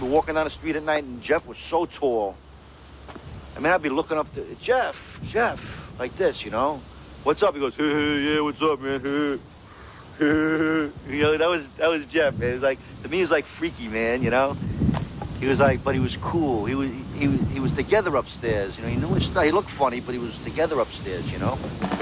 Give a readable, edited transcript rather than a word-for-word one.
walking down the street at night, and Jeff was so tall. I mean, I'd be looking up to Jeff, like this, you know? What's up? He goes, hey, yeah, what's up, man? You know, that was Jeff, man. It was like, to me, he was like freaky, man, you know? He was like, but he was cool. He was together upstairs, you know? He knew his stuff. He looked funny, but he was together upstairs, you know?